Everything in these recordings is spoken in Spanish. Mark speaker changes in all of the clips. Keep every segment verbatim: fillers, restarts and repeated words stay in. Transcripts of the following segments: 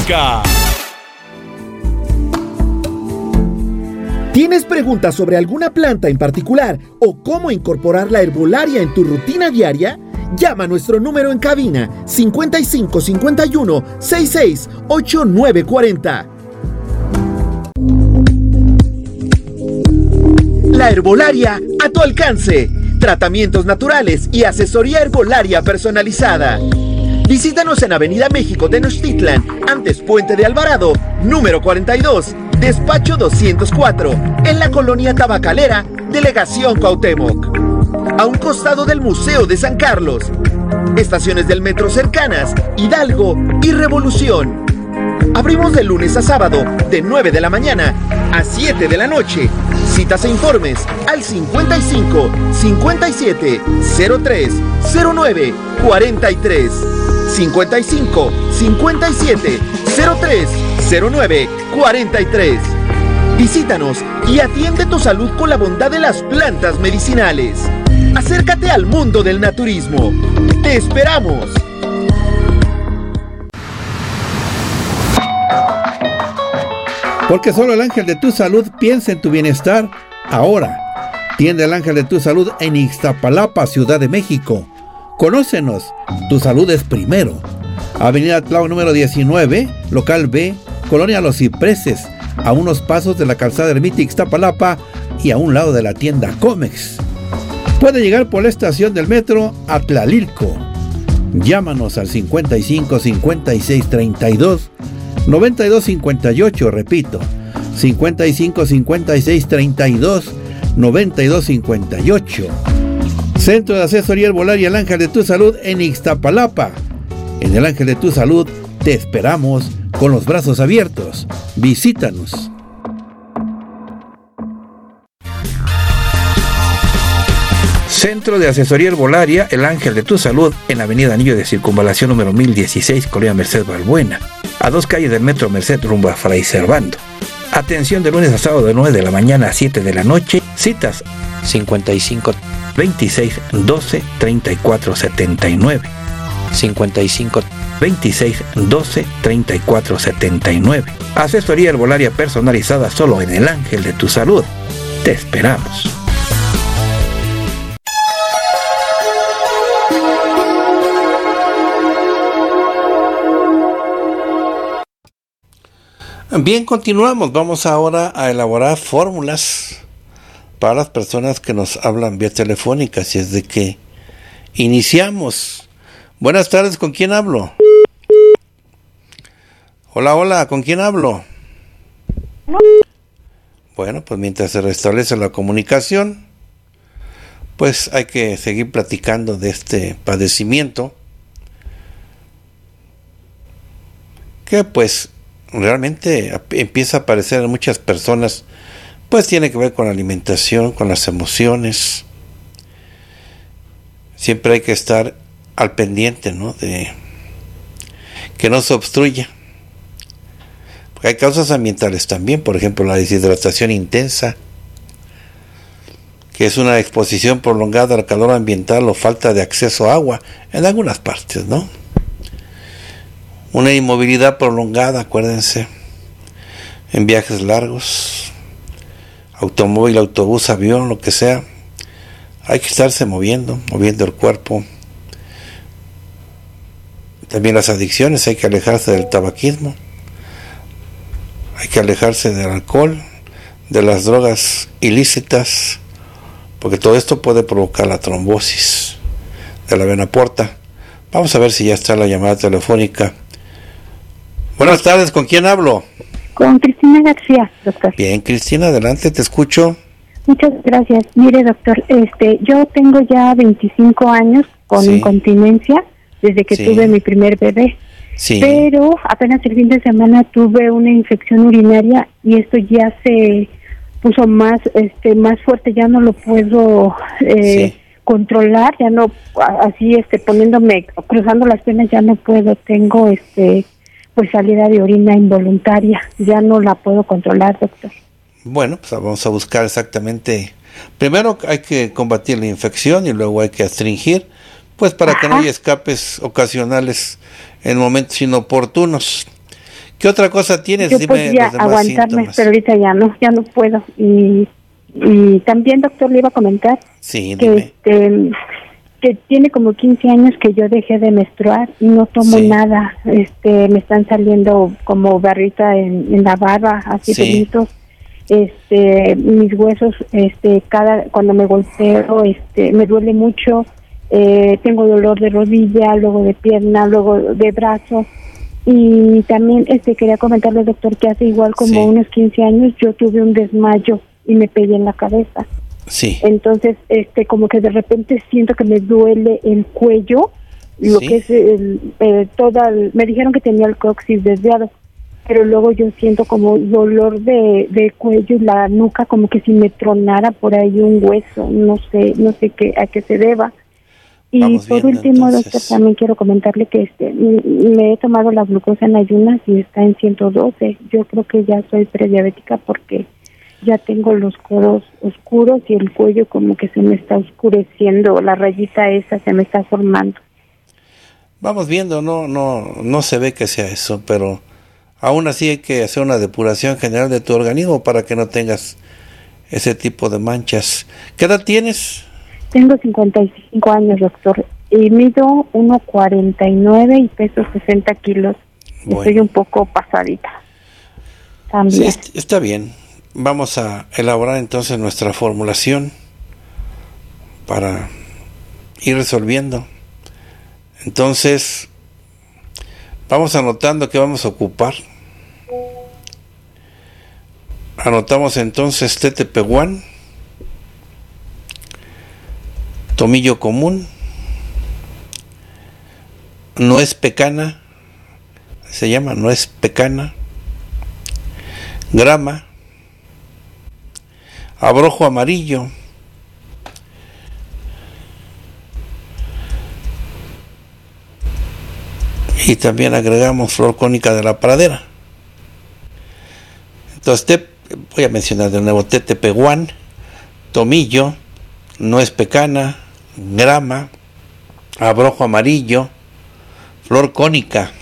Speaker 1: Médica.
Speaker 2: ¿Tienes preguntas sobre alguna planta en particular o cómo incorporar la herbolaria en tu rutina diaria? Llama a nuestro número en cabina cincuenta y cinco cincuenta y uno sesenta y seis ochenta y nueve cuarenta. La herbolaria a tu alcance. Tratamientos naturales y asesoría herbolaria personalizada. Visítanos en Avenida México Tenochtitlan, antes Puente de Alvarado, número cuarenta y dos, despacho doscientos cuatro, en la colonia Tabacalera, Delegación Cuauhtémoc. A un costado del Museo de San Carlos. Estaciones del metro cercanas, Hidalgo y Revolución. Abrimos de lunes a sábado, de nueve de la mañana a siete de la noche. Citas e informes al cincuenta y cinco, cincuenta y siete, cero tres, cero nueve, cuarenta y tres. cincuenta y cinco, cincuenta y siete, cero tres, cero nueve, cuarenta y tres. Visítanos y atiende tu salud con la bondad de las plantas medicinales. Acércate al mundo del naturismo. ¡Te esperamos!
Speaker 3: Porque solo el ángel de tu salud piensa en tu bienestar. Ahora, tiende el ángel de tu salud en Ixtapalapa, Ciudad de México. Conócenos, tu salud es primero. Avenida Tláhuac número diecinueve, local B, Colonia Los Cipreses, a unos pasos de la calzada Ermita Ixtapalapa y a un lado de la tienda Comex. Puede llegar por la estación del metro a Tlalilco. Llámanos al cincuenta y cinco, cincuenta y seis, treinta y dos, noventa y dos, cincuenta y ocho, repito, cincuenta y cinco, cincuenta y seis, treinta y dos, noventa y dos, cincuenta y ocho. Centro de Asesoría Herbolaria El Ángel de tu Salud en Ixtapalapa. En El Ángel de tu Salud te esperamos con los brazos abiertos. Visítanos. Centro de Asesoría Herbolaria El Ángel de tu Salud en Avenida Anillo de Circunvalación número mil dieciséis, Colonia Merced Balbuena, a dos calles del Metro Merced rumbo a Fray Servando. Atención de lunes a sábado de nueve de la mañana a siete de la noche. Citas cincuenta y cinco, veintiséis, doce, treinta y cuatro, setenta y nueve. cincuenta y cinco, veintiséis, doce, treinta y cuatro, setenta y nueve. Asesoría herbolaria personalizada solo en El Ángel de tu Salud. Te esperamos. Bien, continuamos. Vamos ahora a elaborar fórmulas para las personas que nos hablan vía telefónica. Así es de que iniciamos. Buenas tardes, ¿con quién hablo? Hola, hola, ¿con quién hablo? Bueno, pues mientras se restablece la comunicación, pues hay que seguir platicando de este padecimiento que pues realmente empieza a aparecer en muchas personas. Pues tiene que ver con la alimentación, con las emociones. Siempre hay que estar al pendiente, ¿no? De que no se obstruya. Porque hay causas ambientales también, por ejemplo, la deshidratación intensa, que es una exposición prolongada al calor ambiental o falta de acceso a agua en algunas partes, ¿no? Una inmovilidad prolongada, acuérdense, en viajes largos, automóvil, autobús, avión, lo que sea. Hay que estarse moviendo, moviendo el cuerpo. También las adicciones, hay que alejarse del tabaquismo, hay que alejarse del alcohol, de las drogas ilícitas, porque todo esto puede provocar la trombosis de la vena porta. Vamos a ver si ya está la llamada telefónica. Buenas tardes, ¿con quién hablo?
Speaker 4: Con Cristina García, doctor.
Speaker 3: Bien, Cristina, adelante, te escucho.
Speaker 4: Muchas gracias. Mire, doctor, este, yo tengo ya veinticinco años con sí. incontinencia desde que sí. tuve mi primer bebé. Sí. Pero apenas el fin de semana tuve una infección urinaria y esto ya se puso más, este, más fuerte. Ya no lo puedo eh, sí. controlar, ya no, así, este, poniéndome, cruzando las piernas, ya no puedo. Tengo, este, pues salida de orina involuntaria. Ya no la puedo controlar, doctor.
Speaker 3: Bueno, pues vamos a buscar exactamente. Primero hay que combatir la infección y luego hay que astringir, pues para Ajá. que no haya escapes ocasionales en momentos inoportunos. ¿Qué otra cosa tienes?
Speaker 4: Yo
Speaker 3: Dime
Speaker 4: podía
Speaker 3: los demás
Speaker 4: aguantarme,
Speaker 3: síntomas.
Speaker 4: pero ahorita ya no, ya no puedo. Y, y también, doctor, le iba a comentar
Speaker 3: Sí,
Speaker 4: que,
Speaker 3: dime.
Speaker 4: este, que tiene como quince años que yo dejé de menstruar y no tomo
Speaker 3: Sí.
Speaker 4: nada. Este, me están saliendo como barrita en, en la barba, así
Speaker 3: Sí.
Speaker 4: pelitos. Este, mis huesos, este, cada cuando me golpeo, este, me duele mucho. Eh, tengo dolor de rodilla, luego de pierna, luego de brazo. Y también este quería comentarle, doctor, que hace igual como
Speaker 3: Sí.
Speaker 4: unos quince años yo tuve un desmayo y me pegué en la cabeza.
Speaker 3: Sí.
Speaker 4: Entonces, este como que de repente siento que me duele el cuello, lo
Speaker 3: Sí.
Speaker 4: que es el, eh, toda el- me dijeron que tenía el coxis desviado, pero luego yo siento como dolor de, de cuello y la nuca, como que si me tronara por ahí un hueso, no sé, no sé qué, a qué se deba. Y
Speaker 3: Vamos
Speaker 4: por
Speaker 3: viendo,
Speaker 4: último,
Speaker 3: entonces.
Speaker 4: doctor, también quiero comentarle que este m- me he tomado la glucosa en ayunas y está en ciento doce. Yo creo que ya soy prediabética porque ya tengo los codos oscuros y el cuello como que se me está oscureciendo, la rayita esa se me está formando.
Speaker 3: Vamos viendo, no, no, no se ve que sea eso, pero aún así hay que hacer una depuración general de tu organismo para que no tengas ese tipo de manchas. ¿Qué edad tienes?
Speaker 4: Tengo cincuenta y cinco años, doctor, y mido uno cuarenta y nueve y peso sesenta kilos.
Speaker 3: Bueno.
Speaker 4: Estoy un poco pasadita.
Speaker 3: Sí,
Speaker 4: También.
Speaker 3: est- está bien. Vamos a elaborar entonces nuestra formulación para ir resolviendo. Entonces, vamos anotando qué vamos a ocupar. Anotamos entonces T T P uno, tomillo común, nuez pecana, se llama nuez pecana, grama, abrojo amarillo, y también agregamos flor cónica de la pradera. Entonces te, voy a mencionar de nuevo: T T P uno, tomillo, nuez pecana, grama, abrojo amarillo, flor cónica.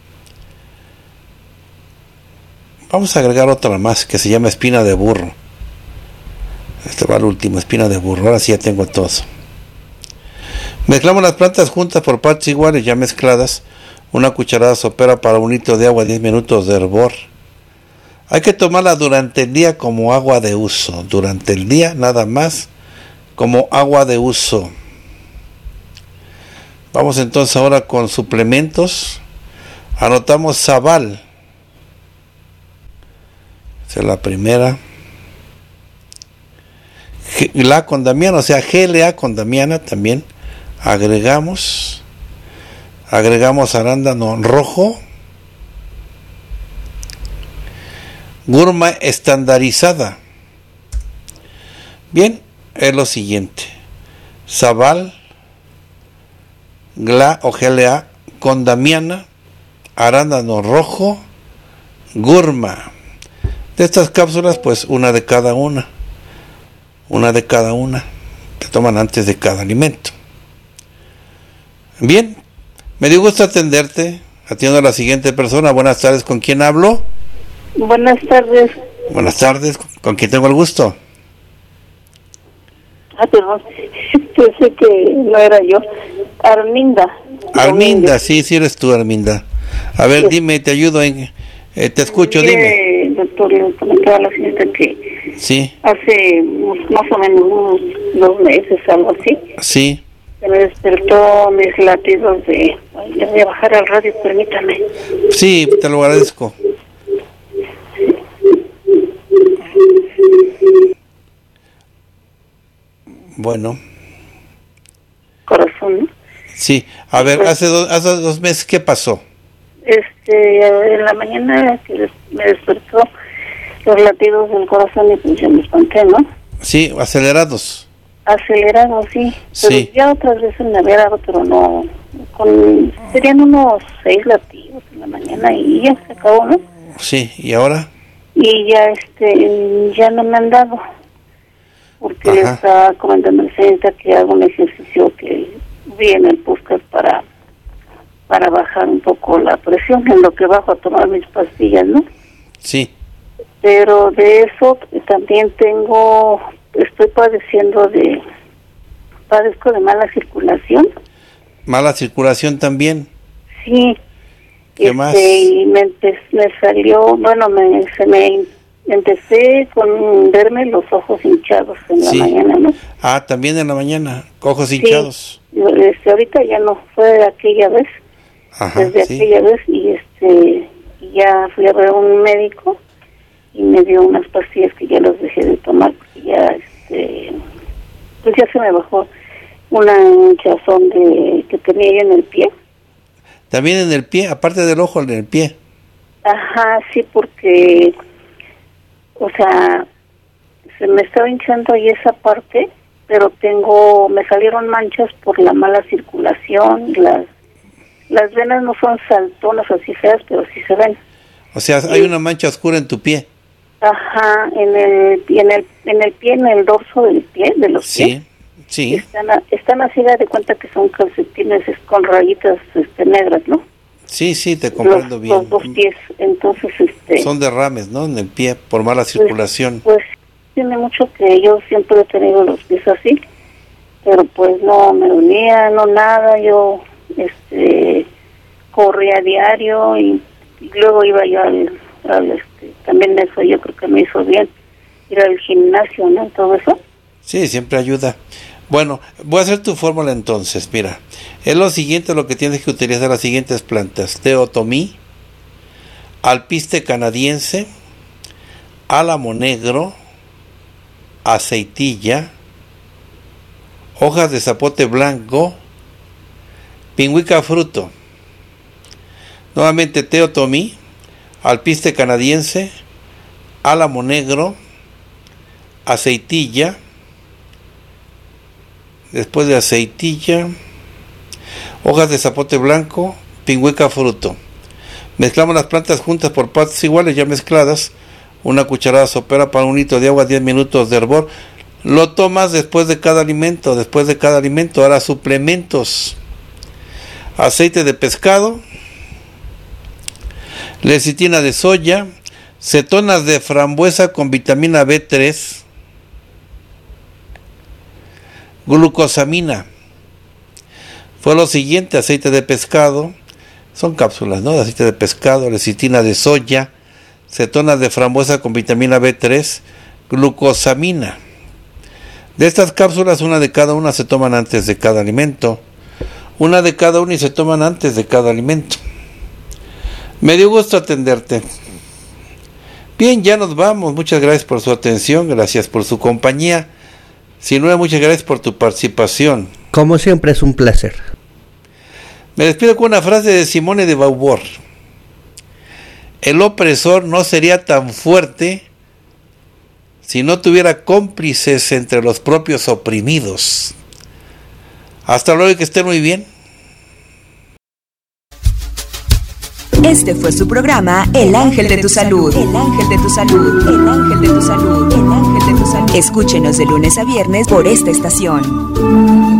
Speaker 3: Vamos a agregar otra más que se llama espina de burro. Este va al último, espina de burro. Ahora sí ya tengo todo. Mezclamos las plantas juntas por partes iguales, ya mezcladas. Una cucharada sopera para un litro de agua, diez minutos de hervor. Hay que tomarla durante el día como agua de uso. Durante el día nada más como agua de uso. Vamos entonces ahora con suplementos. Anotamos Sabal. Esa es la primera. La con Damiana, o sea, G L A con Damiana también. Agregamos. Agregamos arándano rojo. Gurma estandarizada. Bien, es lo siguiente: Sabal, G L A o G L A con Damiana, arándano rojo, Gurma. De estas cápsulas, pues una de cada una. Una de cada una. Que toman antes de cada alimento. Bien, me dio gusto atenderte. Atiendo a la siguiente persona. Buenas tardes, ¿con quién hablo?
Speaker 1: Buenas tardes.
Speaker 3: Buenas tardes, ¿con quién tengo el gusto?
Speaker 1: Ah, perdón. Pensé que no era yo. Arminda.
Speaker 3: Arminda,
Speaker 1: Domínguez.
Speaker 3: sí, sí eres tú, Arminda. A ver,
Speaker 1: Sí.
Speaker 3: dime, te ayudo en... eh, te escucho,
Speaker 1: Mire,
Speaker 3: dime.
Speaker 1: doctor, le comentaba a la señorita que
Speaker 3: Sí,
Speaker 1: hace unos- más o menos unos dos meses, algo así,
Speaker 3: sí.
Speaker 1: se me despertó mis latidos de... Ay, ya voy a bajar al radio, permítame.
Speaker 3: Sí, te lo agradezco. Bueno,
Speaker 1: Corazón, ¿no?
Speaker 3: sí. A ver, hace, do- hace dos meses, ¿qué pasó?
Speaker 1: Este, en la mañana que des- me despertó los latidos del corazón y pues ya me espanté, ¿no?
Speaker 3: Sí, acelerados.
Speaker 1: Acelerado, sí. Pero
Speaker 3: Sí.
Speaker 1: ya otras veces me había dado, pero no. Con, serían unos seis latidos en la mañana y ya se acabó, ¿no?
Speaker 3: Sí, ¿y ahora?
Speaker 1: Y ya, este, ya no me han dado. Porque
Speaker 3: Ajá.
Speaker 1: le estaba comentando al señorita que hago un ejercicio que vi en el podcast para para bajar un poco la presión, en lo que bajo a tomar mis pastillas, ¿no?
Speaker 5: Sí.
Speaker 1: Pero de eso también tengo, estoy padeciendo de, padezco de mala circulación.
Speaker 5: ¿Mala circulación también?
Speaker 1: Sí.
Speaker 5: ¿Qué
Speaker 1: este,
Speaker 5: más?
Speaker 1: Y me, me salió, bueno, me, se me empecé con verme los ojos hinchados en
Speaker 5: Sí.
Speaker 1: la mañana, ¿no?
Speaker 5: Ah, también en la mañana, ojos
Speaker 1: Sí.
Speaker 5: hinchados.
Speaker 1: Este, ahorita ya no, fue aquella vez,
Speaker 5: Ajá,
Speaker 1: desde
Speaker 5: sí.
Speaker 1: aquella vez, y este, y ya fui a ver a un médico y me dio unas pastillas que ya las dejé de tomar, porque ya, este, pues ya se me bajó una hinchazón de, que tenía yo en el pie.
Speaker 5: También en el pie, aparte del ojo, en el pie.
Speaker 1: Ajá, sí, porque, o sea, se me estaba hinchando ahí esa parte, pero tengo, me salieron manchas por la mala circulación, las las venas no son saltonas así feas, pero sí se ven.
Speaker 5: O sea, hay
Speaker 1: Sí.
Speaker 5: una mancha oscura en tu pie.
Speaker 1: Ajá, en el, en el, en el pie, en el dorso del pie, de los
Speaker 5: Sí,
Speaker 1: pies.
Speaker 5: sí.
Speaker 1: Están, a- están así, de cuenta que son calcetines es, con rayitas este, negras, ¿no?
Speaker 5: Sí, sí, te comprendo
Speaker 1: los,
Speaker 5: bien.
Speaker 1: Los dos pies, entonces, este...
Speaker 5: Son derrames, ¿no? En el pie, por mala circulación.
Speaker 1: Pues, pues tiene mucho que yo siempre he tenido los pies así, pero pues no me unía, no nada, yo este corría a diario y, y luego iba yo al, al este, también eso yo creo que me hizo bien, ir al gimnasio, ¿no? Todo eso.
Speaker 5: Sí, siempre ayuda. Bueno, voy a hacer tu fórmula entonces, mira. Es lo siguiente, lo que tienes que utilizar las siguientes plantas: teotomí, alpiste canadiense, álamo negro, aceitilla, hojas de zapote blanco, pingüica fruto. Nuevamente teotomí, alpiste canadiense, álamo negro, aceitilla. Después de aceitilla, hojas de zapote blanco, pingüica fruto. Mezclamos las plantas juntas por partes iguales, ya mezcladas. Una cucharada sopera para un litro de agua, diez minutos de hervor. Lo tomas después de cada alimento, después de cada alimento. Ahora suplementos: aceite de pescado, lecitina de soya, cetonas de frambuesa con vitamina B tres, glucosamina. Fue lo siguiente: aceite de pescado, son cápsulas, ¿no? De aceite de pescado, lecitina de soya, cetonas de frambuesa con vitamina B tres, glucosamina. De estas cápsulas, una de cada una se toman antes de cada alimento. Una de cada una y se toman antes de cada alimento. Me dio gusto atenderte. Bien, ya nos vamos. Muchas gracias por su atención, gracias por su compañía. Sinue, muchas gracias por tu participación.
Speaker 6: Como siempre, es un placer.
Speaker 5: Me despido con una frase de Simone de Beauvoir: el opresor no sería tan fuerte si no tuviera cómplices entre los propios oprimidos. Hasta luego y que estén muy bien.
Speaker 7: Este fue su programa El Ángel de tu Salud. El Ángel de tu Salud. El Ángel de tu Salud. El Ángel de tu Salud. Escúchenos de lunes a viernes por esta estación.